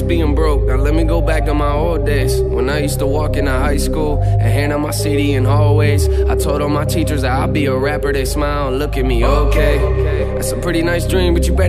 being broke. Now let me go back to my old days, when I used to walk into high school and hand out my CD in hallways. I told all my teachers that I'll be a rapper. They smile and look at me, okay. That's a pretty nice dream, but you better